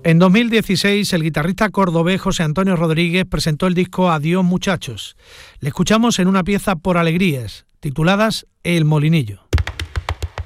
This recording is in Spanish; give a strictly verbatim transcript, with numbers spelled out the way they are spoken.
En dos mil dieciséis, el guitarrista cordobés José Antonio Rodríguez presentó el disco Adiós muchachos. Le escuchamos en una pieza Por alegrías, tituladas El Molinillo.